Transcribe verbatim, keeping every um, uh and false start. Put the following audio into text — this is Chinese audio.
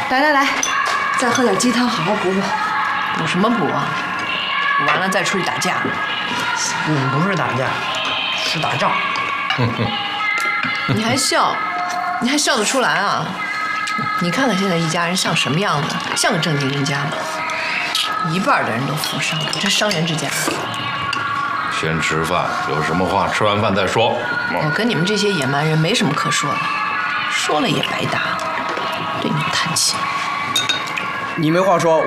来来来，再喝点鸡汤，好好补补。 补什么补啊？补完了再出去打架。 嗯，不是打架，是打仗。 你还笑？你还笑得出来啊？你看看现在一家人像什么样子？像个正经人家吗？一半的人都负伤，这伤人之家。 先吃饭，有什么话吃完饭再说。 我跟你们这些野蛮人没什么可说的，说了也白搭，对你们叹气。 你没话说。